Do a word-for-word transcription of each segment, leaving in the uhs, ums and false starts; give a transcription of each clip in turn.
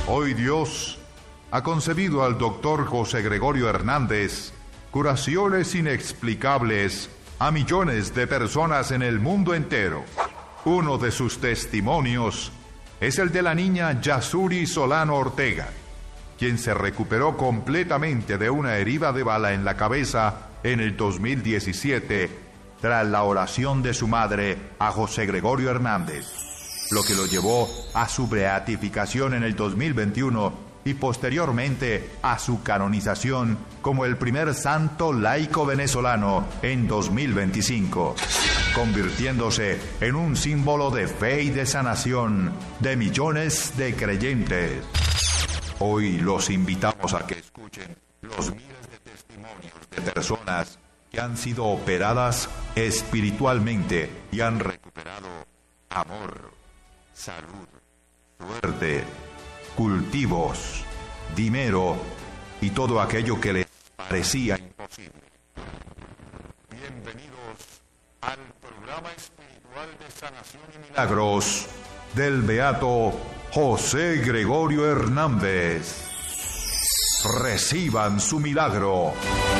Hoy Dios ha concedido al doctor José Gregorio Hernández curaciones inexplicables a millones de personas en el mundo entero. Uno de sus testimonios es el de la niña Yasuri Solano Ortega, quien se recuperó completamente de una herida de bala en la cabeza en el dos mil diecisiete tras la oración de su madre a José Gregorio Hernández, lo que lo llevó a su beatificación en el dos mil veintiuno y posteriormente a su canonización como el primer santo laico venezolano en dos mil veinticinco, convirtiéndose en un símbolo de fe y de sanación de millones de creyentes. Hoy los invitamos a que escuchen los miles de testimonios de personas que han sido operadas espiritualmente y han recuperado amor, salud, suerte, cultivos, dinero y todo aquello que les parecía imposible. Bienvenidos al programa espiritual de sanación y milagros del beato José Gregorio Hernández. Reciban su milagro.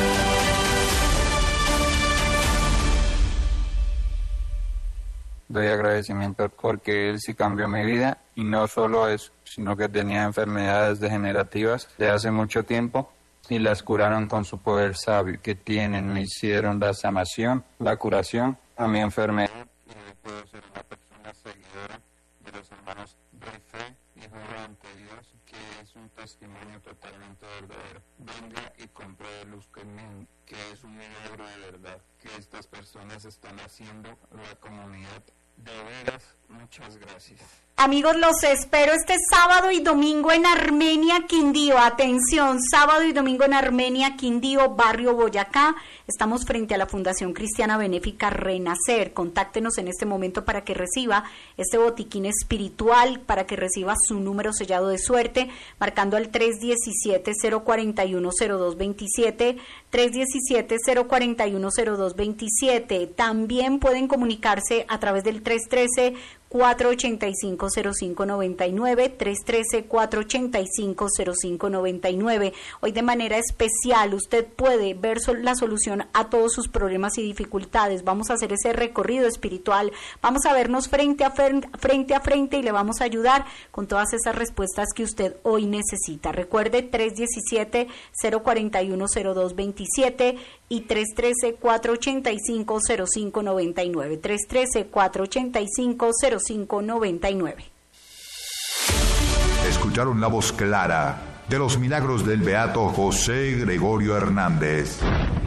Doy agradecimiento porque él sí cambió mi vida, y no solo eso, sino que tenía enfermedades degenerativas de hace mucho tiempo y las curaron con su poder sabio que tienen. Me hicieron la sanación, la curación a mi enfermedad, y hoy puedo ser una persona seguidora de los hermanos de fe y juro ante Dios que es un testimonio totalmente verdadero. Venga y compruebe luz conmigo, que es un milagro de verdad que estas personas están haciendo la comunidad. De veras, muchas gracias. Amigos, los espero este sábado y domingo en Armenia, Quindío. Atención, sábado y domingo en Armenia, Quindío, barrio Boyacá. Estamos frente a la Fundación Cristiana Benéfica Renacer. Contáctenos en este momento para que reciba este botiquín espiritual, para que reciba su número sellado de suerte, marcando al tres diecisiete, cero cuarenta y uno, cero dos veintisiete, tres diecisiete, cero cuarenta y uno, cero dos veintisiete. También pueden comunicarse a través del tres trece, cuatro ochenta y cinco, cero cinco noventa y nueve, tres trece, cuatro ochenta y cinco, cero cinco noventa y nueve. Hoy de manera especial usted puede ver la solución a todos sus problemas y dificultades. Vamos a hacer ese recorrido espiritual, vamos a vernos frente a frente, frente a frente y le vamos a ayudar con todas esas respuestas que usted hoy necesita. Recuerde tres diecisiete, cero cuarenta y uno, cero dos veintisiete y tres trece, cuatro ochenta y cinco, cero cinco noventa y nueve, tres trece, cuatro ochenta y cinco, cero cinco noventa y nueve. Escucharon la voz clara de los milagros del beato José Gregorio Hernández.